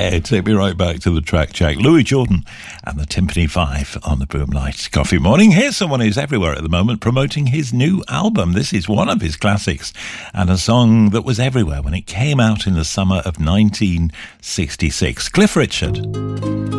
ahead. Take me right back to the track check. Louis Jordan and the Timpani 5 on the Boomlight Coffee Morning. Here's someone who's everywhere at the moment promoting his new album. This is one of his classics and a song that was everywhere when it came out in the summer of 1966. Cliff Richard.